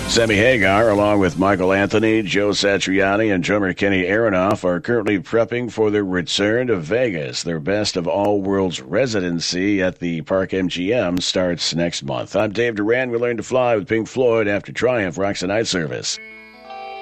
Sammy Hagar, along with Michael Anthony, Joe Satriani, and drummer Kenny Aronoff, are currently prepping for their return to Vegas. Their Best of All Worlds residency at the Park MGM starts next month. I'm Dave Duran. We learn to fly with Pink Floyd after Triumph rocks the night service.